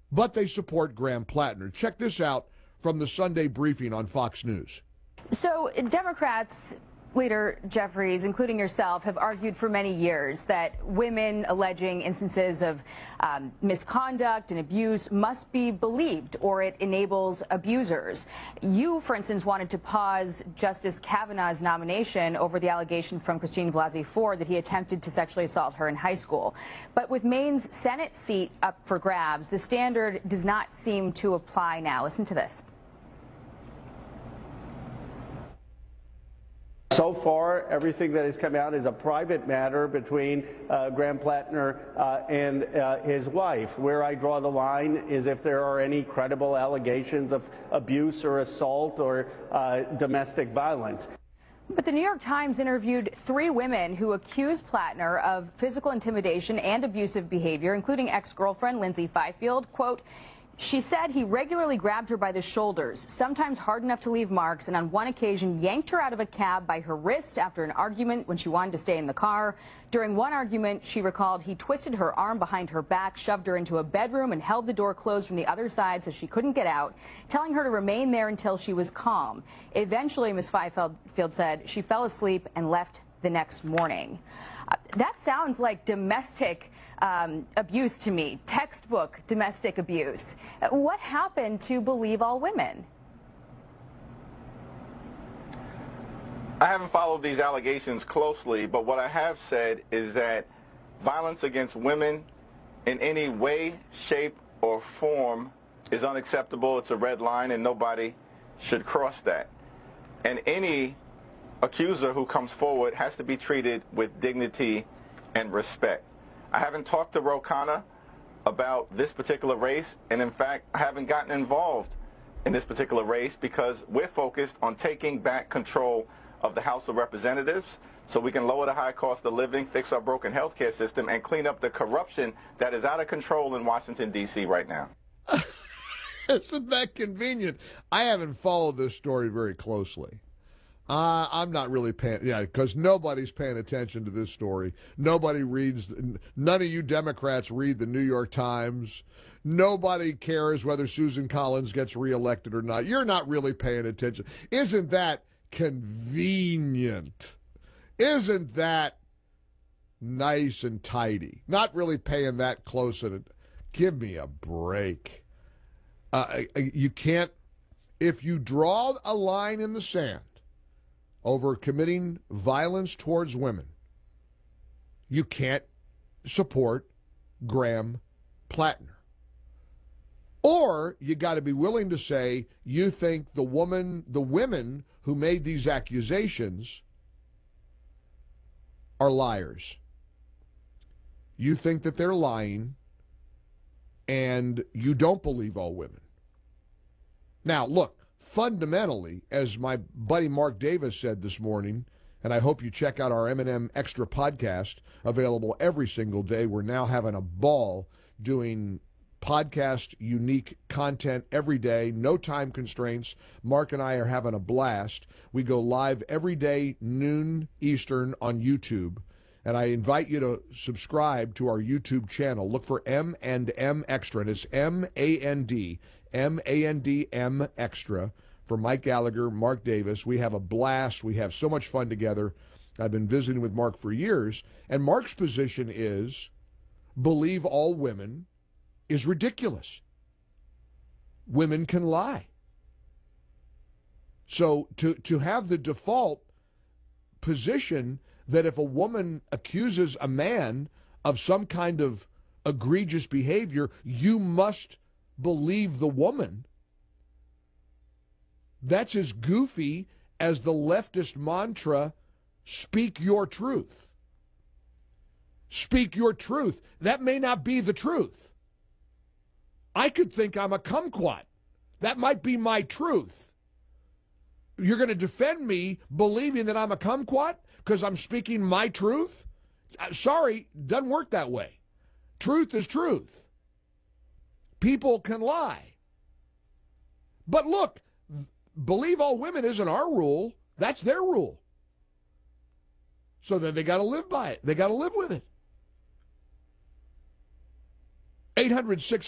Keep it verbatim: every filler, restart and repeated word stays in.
but they support Graham Plattner. Check this out from the Sunday briefing on Fox News. So Democrats, Leader Jeffries, including yourself, have argued for many years that women alleging instances of um, misconduct and abuse must be believed, or it enables abusers. You, for instance, wanted to pause Justice Kavanaugh's nomination over the allegation from Christine Blasey Ford that he attempted to sexually assault her in high school. But with Maine's Senate seat up for grabs, the standard does not seem to apply now. Listen to this. So far, everything that has come out is a private matter between uh, Graham Plattner uh, and uh, his wife. Where I draw the line is if there are any credible allegations of abuse or assault or uh, domestic violence. But the New York Times interviewed three women who accused Plattner of physical intimidation and abusive behavior, including ex-girlfriend Lindsay Fifield. Quote, she said he regularly grabbed her by the shoulders, sometimes hard enough to leave marks, and on one occasion yanked her out of a cab by her wrist after an argument when she wanted to stay in the car. During one argument, she recalled he twisted her arm behind her back, shoved her into a bedroom, and held the door closed from the other side so she couldn't get out, telling her to remain there until she was calm. Eventually, Miz Fifield said she fell asleep and left the next morning. Uh, that sounds like domestic Um, abuse to me, textbook domestic abuse. What happened to believe all women? I haven't followed these allegations closely, but what I have said is that violence against women in any way, shape, or form is unacceptable. It's a red line, and nobody should cross that. And any accuser who comes forward has to be treated with dignity and respect. I haven't talked to Ro Khanna about this particular race, and in fact, I haven't gotten involved in this particular race because we're focused on taking back control of the House of Representatives so we can lower the high cost of living, fix our broken healthcare system, and clean up the corruption that is out of control in Washington, D C right now. Isn't that convenient? I haven't followed this story very closely. Uh, I'm not really paying, yeah, because nobody's paying attention to this story. Nobody reads, none of you Democrats read the New York Times. Nobody cares whether Susan Collins gets reelected or not. You're not really paying attention. Isn't that convenient? Isn't that nice and tidy? Not really paying that close at it. Give me a break. Uh, you can't, if you draw a line in the sand over committing violence towards women, you can't support Graham Plattner. Or you got to be willing to say you think the woman, the women who made these accusations are liars. You think that they're lying, and you don't believe all women. Now, look, fundamentally, as my buddy Mark Davis said this morning, and I hope you check out our M and M Extra podcast, available every single day. We're now having a ball doing podcast unique content every day, no time constraints. Mark and I are having a blast. We go live every day, noon Eastern, on YouTube. And I invite you to subscribe to our YouTube channel. Look for M and M Extra. And it's M A N D, M A N D M Extra, for Mike Gallagher, Mark Davis. We have a blast. We have so much fun together. I've been visiting with Mark for years. And Mark's position is believe all women is ridiculous. Women can lie. So to, to have the default position that if a woman accuses a man of some kind of egregious behavior, you must believe the woman, that's as goofy as the leftist mantra, speak your truth. Speak your truth. That may not be the truth. I could think I'm a kumquat. That might be my truth. You're going to defend me believing that I'm a kumquat because I'm speaking my truth? Sorry, doesn't work that way. Truth is truth. People can lie. But look, believe all women isn't our rule. That's their rule. So then they got to live by it. They got to live with it. eight hundred six